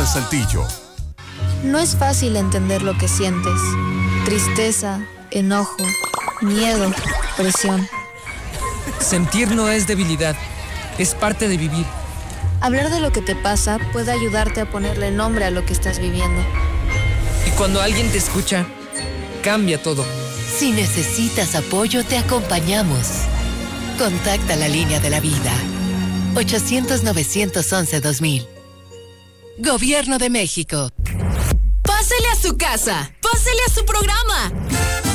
para Saltillo. No es fácil entender lo que sientes. Tristeza, enojo, miedo, presión. Sentir no es debilidad, es parte de vivir. Hablar de lo que te pasa puede ayudarte a ponerle nombre a lo que estás viviendo. Y cuando alguien te escucha, cambia todo. Si necesitas apoyo, te acompañamos. Contacta la línea de la vida. 800-911-2000. Gobierno de México. Pásele a su casa, pásele a su programa.